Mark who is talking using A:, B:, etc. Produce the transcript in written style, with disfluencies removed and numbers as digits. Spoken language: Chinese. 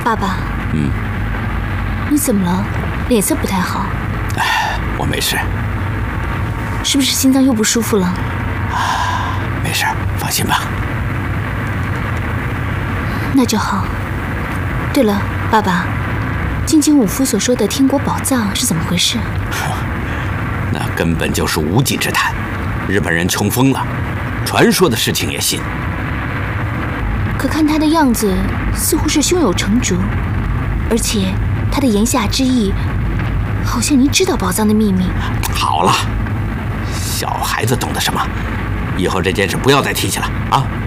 A: 爸爸，你怎么了？脸色不太好。
B: 我没事。
A: 是不是心脏又不舒服了？
B: 没事，放心吧。
A: 那就好。对了，爸爸，金井武夫所说的天国宝藏是怎么回事？
B: 那根本就是无稽之谈，日本人穷疯了，传说的事情也信。
A: 可看他的样子，似乎是胸有成竹，而且他的言下之意，好像您知道宝藏的秘密。
B: 好了，小孩子懂得什么？以后这件事不要再提起了啊！